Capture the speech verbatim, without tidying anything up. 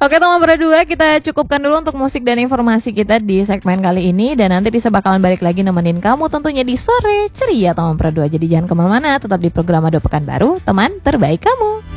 Oke teman berdua, kita cukupkan dulu untuk musik dan informasi kita di segmen kali ini. Dan nanti Disa bakalan balik lagi nemenin kamu tentunya di sore ceria teman berdua. Jadi jangan kemana-mana, tetap di program Ado Pekanbaru, teman terbaik kamu.